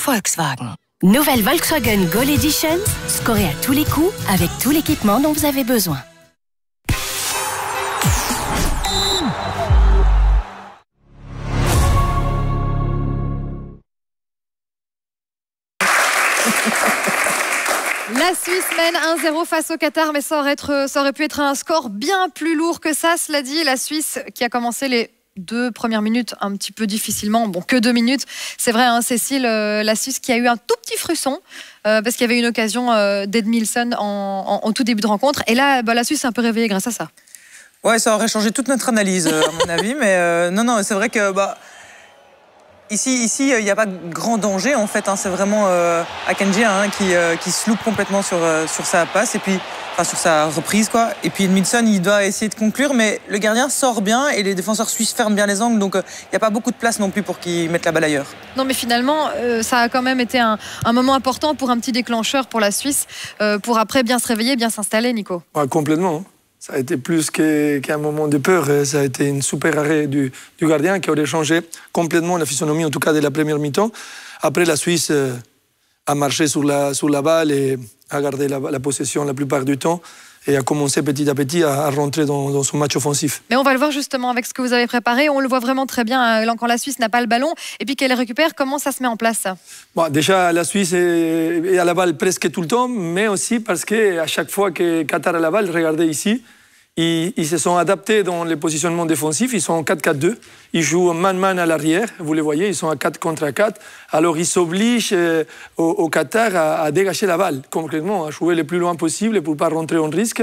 Volkswagen. Nouvelle Volkswagen Gol Edition, scorée à tous les coups avec tout l'équipement dont vous avez besoin. La Suisse mène 1-0 face au Qatar, mais ça aurait pu être un score bien plus lourd que ça. Cela dit, la Suisse qui a commencé les 2 premières minutes un petit peu difficilement, bon, que 2 minutes. C'est vrai, hein, Cécile, la Suisse qui a eu un tout petit frisson parce qu'il y avait une occasion d'Edmilson en tout début de rencontre. Et là, la Suisse s'est un peu réveillée grâce à ça. Ouais, ça aurait changé toute notre analyse, à mon avis. Mais non, c'est vrai que... Ici, il n'y a pas de grand danger en fait. Hein. C'est vraiment Akanji qui se loupe complètement sur sa passe et puis sur sa reprise quoi. Et puis Edmilson, il doit essayer de conclure, mais le gardien sort bien et les défenseurs suisses ferment bien les angles, donc il n'y a pas beaucoup de place non plus pour qu'ils mettent la balle ailleurs. Non, mais finalement, ça a quand même été un moment important pour un petit déclencheur pour la Suisse, pour après bien se réveiller, bien s'installer, Nico. Ouais, complètement. Ça a été plus qu'un moment de peur. Ça a été une super arrêt du gardien qui aurait changé complètement la physionomie, en tout cas de la première mi-temps. Après, la Suisse a marché sur la balle et a gardé la possession la plupart du temps et a commencé petit à petit à rentrer dans son match offensif. Mais on va le voir justement avec ce que vous avez préparé. On le voit vraiment très bien quand la Suisse n'a pas le ballon et puis qu'elle récupère. Comment ça se met en place ça? Déjà, la Suisse est à la balle presque tout le temps, mais aussi parce qu'à chaque fois que Qatar a la balle, regardez ici, ils se sont adaptés dans les positionnements défensifs. Ils sont en 4-4-2. Ils jouent man-man à l'arrière. Vous les voyez, ils sont à 4 contre 4. Alors, ils s'obligent au Qatar à dégager la balle, concrètement, à jouer le plus loin possible pour ne pas rentrer en risque.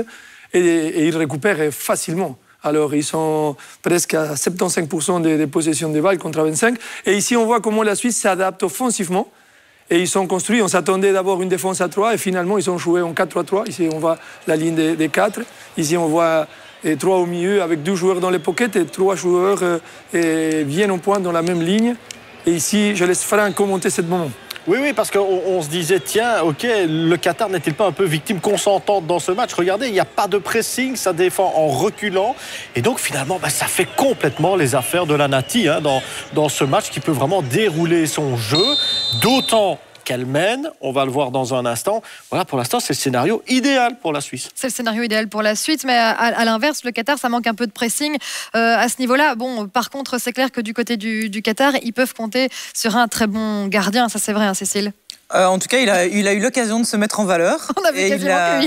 Et ils récupèrent facilement. Alors, ils sont presque à 75% de possession de balles contre 25. Et ici, on voit comment la Suisse s'adapte offensivement. Et ils sont construits. On s'attendait d'avoir une défense à 3 et finalement, ils ont joué en 4-3-3. Ici, on voit la ligne des 4. Ici, on voit 3 au milieu avec 2 joueurs dans les pockets et 3 joueurs viennent au point dans la même ligne. Et ici, je laisse Franck commenter ce moment. Oui, parce qu'on se disait, tiens, ok, le Qatar n'est-il pas un peu victime consentante dans ce match? Regardez, il n'y a pas de pressing, ça défend en reculant. Et donc, finalement, ça fait complètement les affaires de la Nati dans ce match qui peut vraiment dérouler son jeu. D'autant qu'elle mène, on va le voir dans un instant. Voilà, pour l'instant, c'est le scénario idéal pour la Suisse. C'est le scénario idéal pour la Suisse, mais à l'inverse, le Qatar, ça manque un peu de pressing à ce niveau-là. Bon, par contre, c'est clair que du côté du Qatar, ils peuvent compter sur un très bon gardien. Ça, c'est vrai, hein, Cécile. En tout cas, il a eu l'occasion de se mettre en valeur. On avait quasiment que lui.